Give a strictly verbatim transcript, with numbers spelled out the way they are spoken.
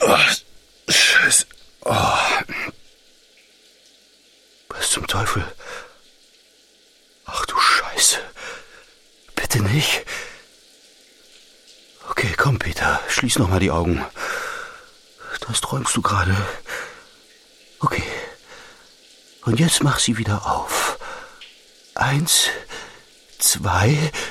Oh, Scheiße. Oh. Was zum Teufel? Ach du Scheiße. Bitte nicht. Okay, komm, Peter. Schließ noch mal die Augen. Das träumst du gerade. Okay. Und jetzt mach sie wieder auf. Eins, zwei...